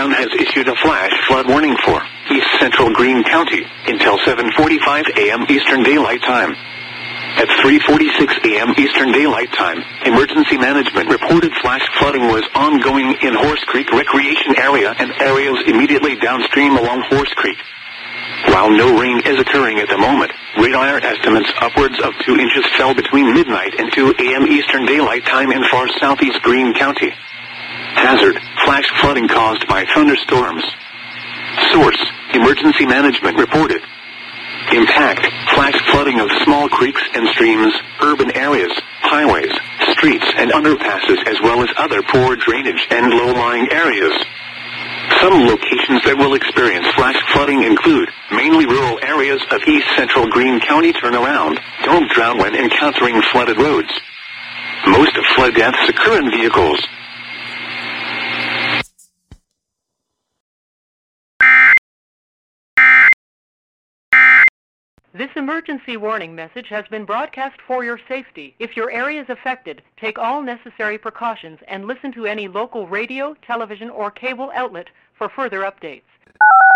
Brown has issued a flash flood warning for East Central Greene County until 7:45 a.m. Eastern Daylight Time. At 3:46 a.m. Eastern Daylight Time, emergency management reported flash flooding was ongoing in Horse Creek Recreation Area and areas immediately downstream along Horse Creek. While no rain is occurring at the moment, radar estimates upwards of 2 inches fell between midnight and 2 a.m. Eastern Daylight Time in far southeast Greene County. Hazard, flash flooding caused by thunderstorms. Source, emergency management reported. Impact, flash flooding of small creeks and streams, urban areas, highways, streets and underpasses as well as other poor drainage and low-lying areas. Some locations that will experience flash flooding include mainly rural areas of East Central Greene County. Turnaround, don't drown when encountering flooded roads. Most of flood deaths occur in vehicles. This emergency warning message has been broadcast for your safety. If your area is affected, take all necessary precautions and listen to any local radio, television, or cable outlet for further updates.